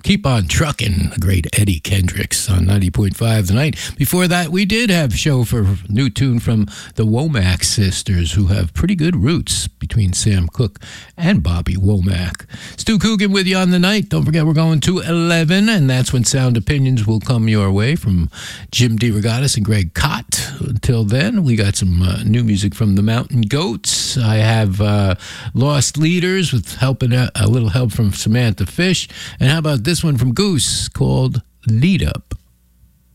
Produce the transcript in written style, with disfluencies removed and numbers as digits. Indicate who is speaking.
Speaker 1: Keep On Truckin', the great Eddie Kendricks on 90.5 tonight. Before that, we did have a show for a new tune from the Womack sisters, who have pretty good roots between Sam Cooke and Bobby Womack. Stu Coogan with you on the night. Don't forget, we're going to 11, and that's when Sound Opinions will come your way from Jim DeRogatis and Greg Kot. Until then, we got some new music from the Mountain Goats. I have Lost Leaders with a little help from Samantha Fish. And how about this one from Goose called Lead Up?